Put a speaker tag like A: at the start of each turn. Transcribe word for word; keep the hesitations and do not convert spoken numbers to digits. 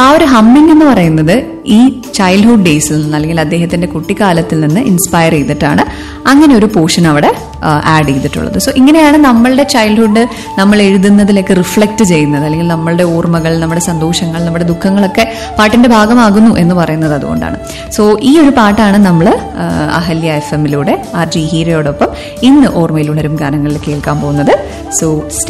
A: ആ ഒരു ഹമ്മിങ് എന്ന് പറയുന്നത് ഈ ചൈൽഡ്ഹുഡ് ഡേയ്സിൽ നിന്ന് അല്ലെങ്കിൽ അദ്ദേഹത്തിന്റെ കുട്ടിക്കാലത്തിൽ നിന്ന് ഇൻസ്പയർ ചെയ്തിട്ടാണ് അങ്ങനെ ഒരു പോർഷൻ അവിടെ ആഡ് ചെയ്തിട്ടുള്ളത്. സോ ഇങ്ങനെയാണ് നമ്മളുടെ ചൈൽഡ്ഹുഡ് നമ്മൾ എഴുതുന്നതിലേക്ക് റിഫ്ലക്ട് ചെയ്യുന്നത്, അല്ലെങ്കിൽ നമ്മളുടെ ഓർമ്മകൾ, നമ്മുടെ സന്തോഷങ്ങൾ, നമ്മുടെ ദുഃഖങ്ങളൊക്കെ പാട്ടിന്റെ ഭാഗമാകുന്നു എന്ന് പറയുന്നത് അതുകൊണ്ടാണ്. സോ ഈ ഒരു പാട്ടാണ് നമ്മൾ അഹല്യ എഫ് എമ്മിലൂടെ ആർ ജി ഹീരയോടൊപ്പം ഇന്ന് ഓർമ്മയിലുണരും ഗാനങ്ങളിൽ കേൾക്കാൻ പോകുന്നത്. So stay